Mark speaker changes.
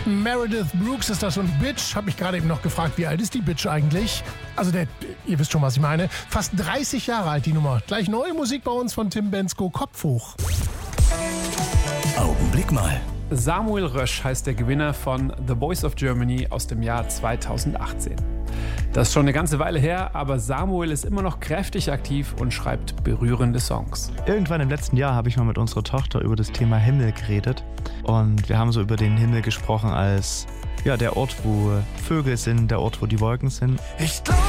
Speaker 1: Meredith Brooks ist das und Bitch, habe ich gerade eben noch gefragt, wie alt ist die Bitch eigentlich? Also ihr wisst schon, was ich meine. Fast 30 Jahre alt die Nummer. Gleich neue Musik bei uns von Tim Bendzko, Kopf hoch.
Speaker 2: Augenblick mal.
Speaker 3: Samuel Rösch heißt der Gewinner von The Voice of Germany aus dem Jahr 2018. Das ist schon eine ganze Weile her, aber Samuel ist immer noch kräftig aktiv und schreibt berührende Songs.
Speaker 4: Irgendwann im letzten Jahr habe ich mal mit unserer Tochter über das Thema Himmel geredet. Und wir haben so über den Himmel gesprochen als der Ort, wo Vögel sind, der Ort, wo die Wolken sind.